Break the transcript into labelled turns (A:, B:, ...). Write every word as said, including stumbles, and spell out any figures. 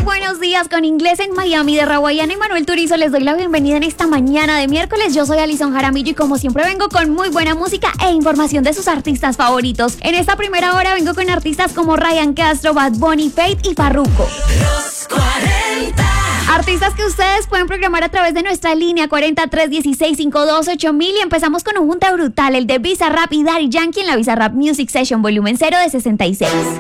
A: buenos días con Inglés en Miami de Rawayana y Manuel Turizo. Les doy la bienvenida en esta mañana de miércoles. Yo soy Alison Jaramillo y como siempre vengo con muy buena música e información de sus artistas favoritos. En esta primera hora vengo con artistas como Ryan Castro, Bad Bunny, Feid y Farruko.
B: Los cuarenta.
A: Artistas que ustedes pueden programar a través de nuestra línea cuarenta, tres dieciséis, cincuenta y dos, ocho mil. Y empezamos con un junte brutal, el de Bizarrap y Daddy Yankee en la Bizarrap Music Session Volumen cero de sesenta y seis.